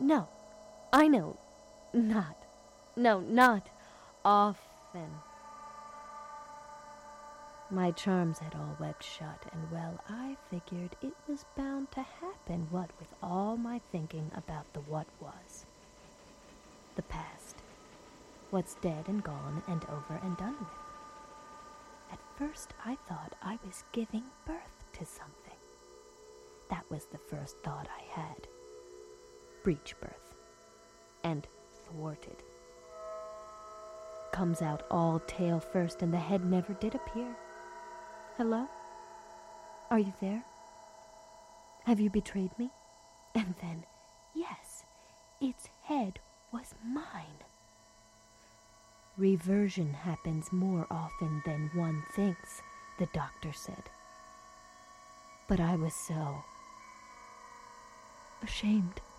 No, I know. Not. No, not often. My charms had all webbed shut, and well, I figured it was bound to happen, what with all my thinking about the what was. The past. What's dead and gone and over and done with. At first, I thought I was giving birth to something. That was the first thought I had. Breech birth. And thwarted. Comes out all tail first, and the head never did appear. Hello? Are you there? Have you betrayed me? And then, yes, its head was mine. Reversion happens more often than one thinks, the doctor said. But I was so ashamed.